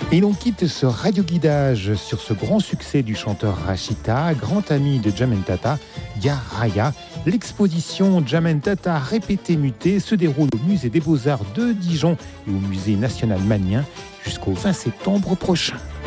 Et l'on quitte ce radioguidage sur ce grand succès du chanteur Rachita, grand ami de Jamantata, Yaraya. L'exposition Jamantata répétée mutée se déroule au musée des Beaux-Arts de Dijon et au musée national Mannien jusqu'au 20 septembre prochain.